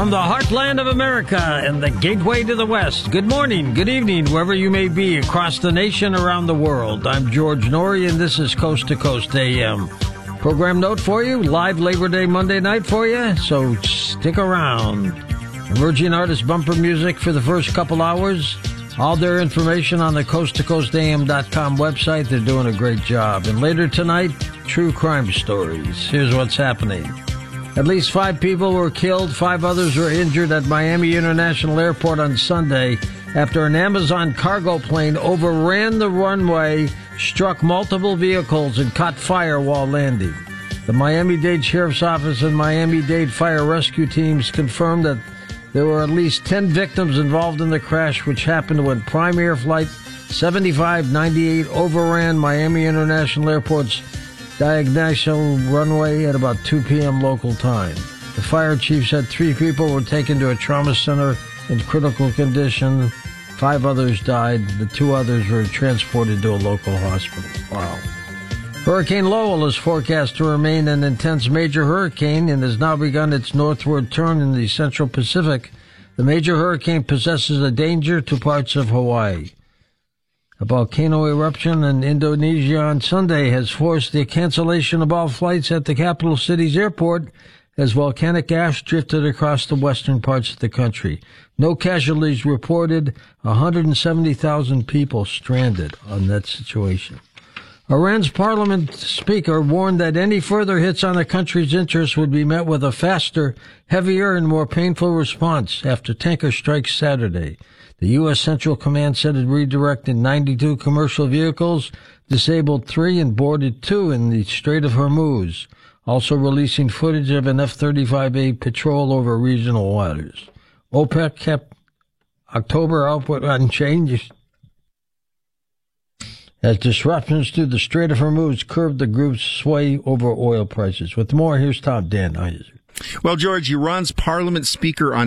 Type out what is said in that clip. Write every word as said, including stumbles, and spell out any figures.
From the heartland of America and the gateway to the West, good morning, good evening, wherever you may be across the nation, around the world. I'm George Norrie, and this is Coast to Coast A M. Program note for you, live Labor Day Monday night for you, so stick around. Emerging artist bumper music for the first couple hours. All their information on the coast to coast a m dot com website. They're doing a great job. And later tonight, true crime stories. Here's what's happening. At least five people were killed, five others were injured at Miami International Airport on Sunday after an Amazon cargo plane overran the runway, struck multiple vehicles, and caught fire while landing. The Miami-Dade Sheriff's Office and Miami-Dade Fire Rescue teams confirmed that there were at least ten victims involved in the crash, which happened when Prime Air Flight seventy-five ninety-eight overran Miami International Airport's Diagonal runway at about two p.m. local time. The fire chief said three people were taken to a trauma center in critical condition. Five others died. The two others were transported to a local hospital. Wow. Hurricane Lowell is forecast to remain an intense major hurricane and has now begun its northward turn in the central Pacific. The major hurricane possesses a danger to parts of Hawaii. A volcano eruption in Indonesia on Sunday has forced the cancellation of all flights at the capital city's airport as volcanic ash drifted across the western parts of the country. No casualties reported, one hundred seventy thousand people stranded on that situation. Iran's parliament speaker warned that any further hits on the country's interests would be met with a faster, heavier, and more painful response after tanker strikes Saturday. The U S. Central Command said it redirected ninety-two commercial vehicles, disabled three, and boarded two in the Strait of Hormuz, also releasing footage of an F thirty-five A patrol over regional waters. OPEC kept October output unchanged as disruptions to the Strait of Hormuz curbed the group's sway over oil prices. With more, here's Tom Dan. Well, George, Iran's parliament speaker on